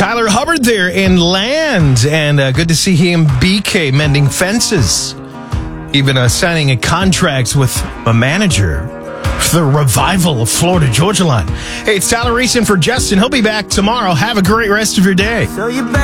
Tyler Hubbard there in Land, and good to see him, BK, mending fences. Even signing a contract with a manager for the revival of Florida Georgia Line. Hey, it's Tyler Reese in for Justin. He'll be back tomorrow. Have a great rest of your day.